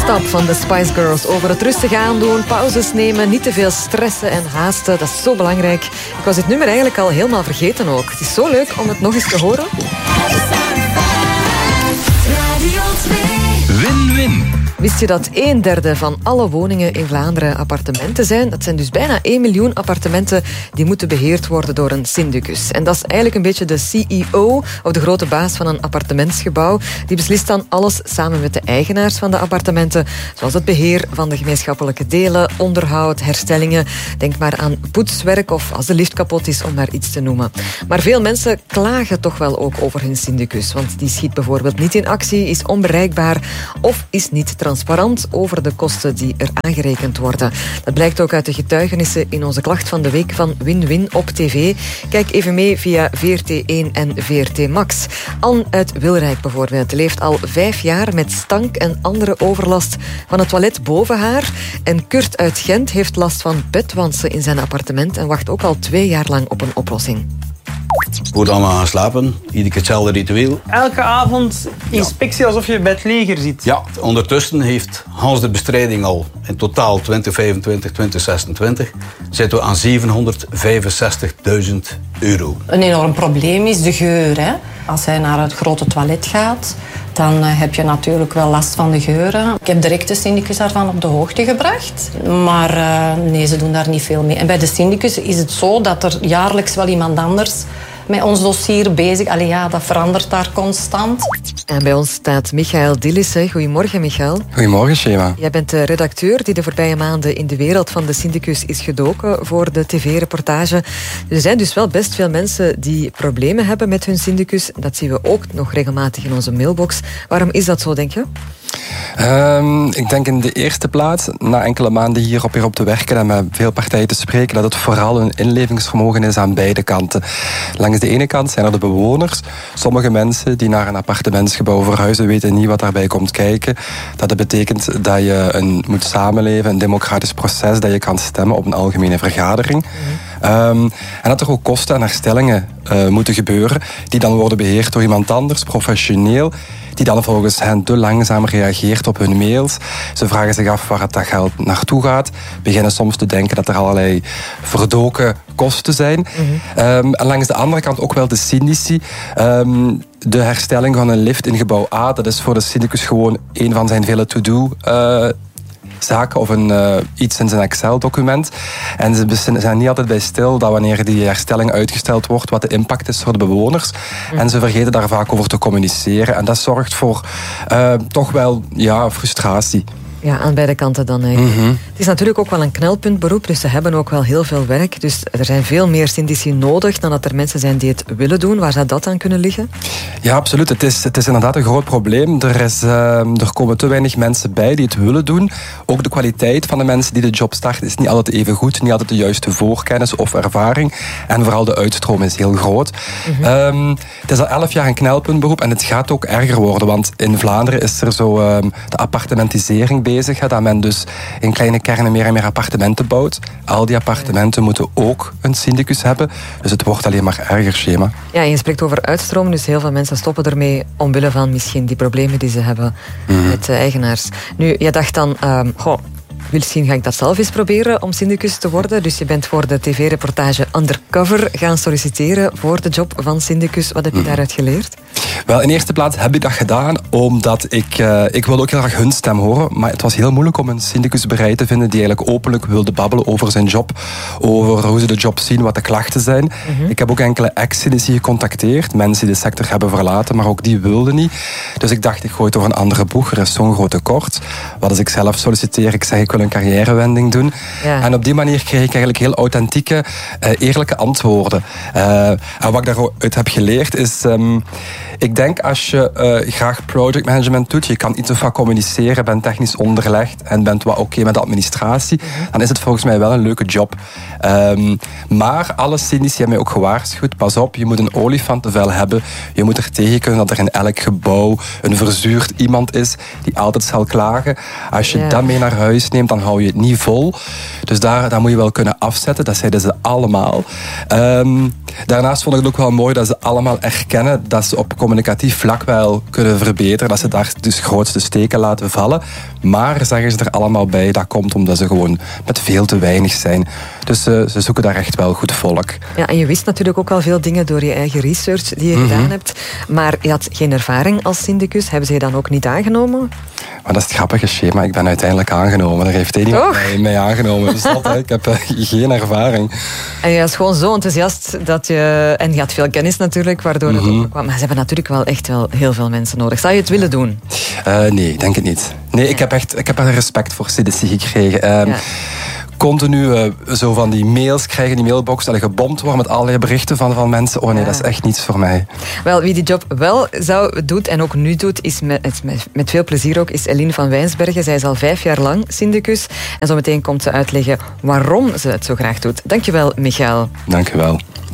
Stop van de Spice Girls. Over het rustig aandoen, pauzes nemen, niet te veel stressen en haasten. Dat is zo belangrijk. Ik was dit nummer eigenlijk al helemaal vergeten ook. Het is zo leuk om het nog eens te horen. Win-win. Wist je dat 1/3 van alle woningen in Vlaanderen appartementen zijn? Dat zijn dus bijna 1 miljoen appartementen die moeten beheerd worden door een syndicus. En dat is eigenlijk een beetje de CEO of de grote baas van een appartementsgebouw. Die beslist dan alles samen met de eigenaars van de appartementen, zoals het beheer van de gemeenschappelijke delen, onderhoud, herstellingen. Denk maar aan poetswerk of als de lift kapot is, om maar iets te noemen. Maar veel mensen klagen toch wel ook over hun syndicus, want die schiet bijvoorbeeld niet in actie, is onbereikbaar of is niet transparant over de kosten die er aangerekend worden. Dat blijkt ook uit de getuigenissen in onze klacht van de week van Win-Win op tv. Kijk even mee via VRT1 en VRT Max. Anne uit Wilrijk bijvoorbeeld leeft al 5 jaar met stank en andere overlast van het toilet boven haar. En Kurt uit Gent heeft last van bedwansen in zijn appartement en wacht ook al 2 jaar lang op een oplossing. Moet allemaal gaan slapen, iedere keer hetzelfde ritueel. Elke avond inspectie alsof je bij het leger zit. Ja, ondertussen heeft Hans de bestrijding al in totaal 2025, 2026 zitten we aan €765.000. Een enorm probleem is de geur. Hè? Als hij naar het grote toilet gaat, dan heb je natuurlijk wel last van de geuren. Ik heb direct de syndicus daarvan op de hoogte gebracht. Maar nee, ze doen daar niet veel mee. En bij de syndicus is het zo dat er jaarlijks wel iemand anders met ons dossier bezig. Allee, ja, dat verandert daar constant. En bij ons staat Michael Dillissen. Goedemorgen, Michael. Goedemorgen, Shema. Jij bent de redacteur die de voorbije maanden in de wereld van de syndicus is gedoken voor de tv-reportage. Er zijn dus wel best veel mensen die problemen hebben met hun syndicus. Dat zien we ook nog regelmatig in onze mailbox. Waarom is dat zo, denk je? Ik denk in de eerste plaats, na enkele maanden hier op te werken en met veel partijen te spreken, dat het vooral een inlevingsvermogen is aan beide kanten. Langs de ene kant zijn er de bewoners. Sommige mensen die naar een appartementsgebouw verhuizen weten niet wat daarbij komt kijken. Dat betekent dat je moet samenleven, een democratisch proces, dat je kan stemmen op een algemene vergadering. En dat er ook kosten en herstellingen moeten gebeuren, die dan worden beheerd door iemand anders, professioneel, die dan volgens hen te langzaam reageert op hun mails. Ze vragen zich af waar dat geld naartoe gaat. Beginnen soms te denken dat er allerlei verdoken kosten zijn. En langs de andere kant ook wel de syndici. De herstelling van een lift in gebouw A, dat is voor de syndicus gewoon een van zijn vele to-do zaken of iets in zijn Excel-document. En ze zijn niet altijd bij stil dat wanneer die herstelling uitgesteld wordt, wat de impact is voor de bewoners. En ze vergeten daar vaak over te communiceren. En dat zorgt voor toch wel frustratie. Ja, aan beide kanten dan eigenlijk. Het is natuurlijk ook wel een knelpuntberoep, dus ze hebben ook wel heel veel werk. Dus er zijn veel meer syndici nodig dan dat er mensen zijn die het willen doen. Waar zou dat aan kunnen liggen? Ja, absoluut. Het is inderdaad een groot probleem. Er komen te weinig mensen bij die het willen doen. Ook de kwaliteit van de mensen die de job starten is niet altijd even goed. Niet altijd de juiste voorkennis of ervaring. En vooral de uitstroom is heel groot. Het is al 11 jaar een knelpuntberoep en het gaat ook erger worden. Want in Vlaanderen is er zo de appartementisering bezig. Dat men dus in kleine kernen meer en meer appartementen bouwt. Al die appartementen moeten ook een syndicus hebben. Dus het wordt alleen maar erger, Schema. Ja, en je spreekt over uitstroom. Dus heel veel mensen stoppen ermee omwille van misschien die problemen die ze hebben met de eigenaars. Nu, je dacht dan, misschien ga ik dat zelf eens proberen om syndicus te worden. Dus je bent voor de tv-reportage Undercover gaan solliciteren voor de job van syndicus. Wat heb je daaruit geleerd? Wel, in eerste plaats heb ik dat gedaan omdat ik wilde ook heel graag hun stem horen. Maar het was heel moeilijk om een syndicus bereid te vinden die eigenlijk openlijk wilde babbelen over zijn job. Over hoe ze de job zien, wat de klachten zijn. Ik heb ook enkele ex-syndici gecontacteerd. Mensen die de sector hebben verlaten, maar ook die wilden niet. Dus ik dacht, ik gooi het door een andere boeg. Er is zo'n groot tekort. Wat als ik zelf solliciteer, ik zeg ik wil een carrièrewending doen. Ja. En op die manier kreeg ik eigenlijk heel authentieke, eerlijke antwoorden. En wat ik daaruit heb geleerd is... ik denk als je graag projectmanagement doet, je kan iets of wat communiceren, bent technisch onderlegd en bent wat oké met de administratie, dan is het volgens mij wel een leuke job. Maar alle syndici hebben mij ook gewaarschuwd, pas op, je moet een olifantenvel hebben. Je moet er tegen kunnen dat er in elk gebouw een verzuurd iemand is die altijd zal klagen. Als je dat mee naar huis neemt, begint, dan hou je het niet vol. Dus daar moet je wel kunnen afzetten. Dat zeiden ze allemaal. Daarnaast vond ik het ook wel mooi dat ze allemaal erkennen dat ze op communicatief vlak wel kunnen verbeteren. Dat ze daar dus grootste steken laten vallen. Maar, zeggen ze er allemaal bij, dat komt omdat ze gewoon met veel te weinig zijn. Dus ze zoeken daar echt wel goed volk. Ja, en je wist natuurlijk ook al veel dingen door je eigen research die je gedaan hebt. Maar je had geen ervaring als syndicus. Hebben ze je dan ook niet aangenomen? Maar dat is het grappige schema. Ik ben uiteindelijk aangenomen. Daar heeft iemand mij aangenomen. Dus ik heb geen ervaring. En je was gewoon zo enthousiast dat je... En je had veel kennis natuurlijk, waardoor het opkwam. Maar ze hebben natuurlijk wel echt wel heel veel mensen nodig. Zou je het willen doen? Nee, ik denk het niet. Nee, ik heb echt respect voor CDC gekregen. Continu zo van die mails krijgen, die mailbox, dat je gebomd wordt met allerlei berichten van mensen. Oh nee, dat is echt niets voor mij. Wel, wie die job wel doet en ook nu doet, is met veel plezier ook, is Eline van Wijnsbergen. Zij is al 5 jaar lang syndicus. En zo meteen komt ze uitleggen waarom ze het zo graag doet. Dankjewel, Michael. Dankjewel.